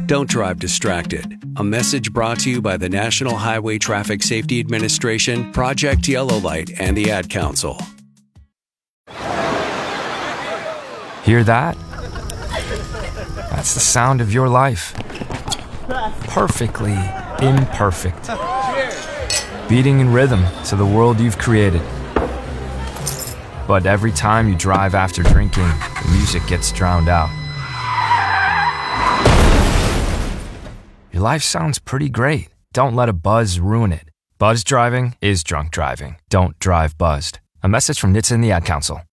Don't drive distracted. A message brought to you by the National Highway Traffic Safety Administration, Project Yellow Light, and the Ad Council. Hear that? That's the sound of your life. Perfectly imperfect. Beating in rhythm to the world you've created. But every time you drive after drinking, the music gets drowned out. Your life sounds pretty great. Don't let a buzz ruin it. Buzz driving is drunk driving. Don't drive buzzed. A message from NHTSA and the Ad Council.